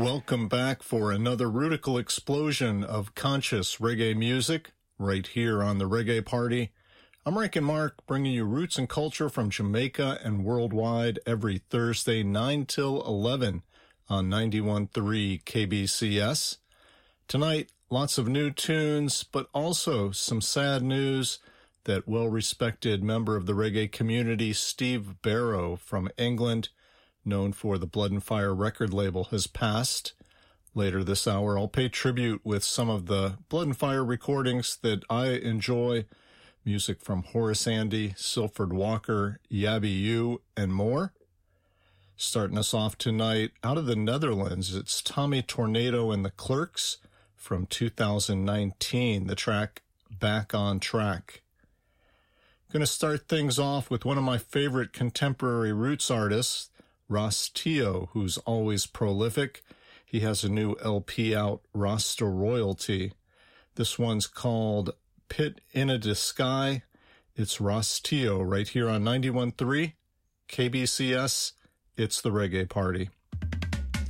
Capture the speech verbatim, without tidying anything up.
Welcome back for another radical explosion of conscious reggae music right here on the Reggae Party. I'm Rankin Mark, bringing you roots and culture from Jamaica and worldwide every Thursday, nine till eleven on ninety-one point three K B C S. Tonight, lots of new tunes, but also some sad news that well-respected member of the reggae community, Steve Barrow from England, known for the Blood and Fire record label, has passed. Later this hour, I'll pay tribute with some of the Blood and Fire recordings that I enjoy, music from Horace Andy, Silford Walker, Yabby U, and more. Starting us off tonight, out of the Netherlands, it's Tommy Tornado and the Clerks from two thousand nineteen, the track Back on Track. Going to start things off with one of my favorite contemporary roots artists, Rastio, who's always prolific. He has a new L P out, Rasta Royalty. This one's called Pit in a Sky. It's Rastio right here on ninety-one point three K B C S. It's the Reggae Party.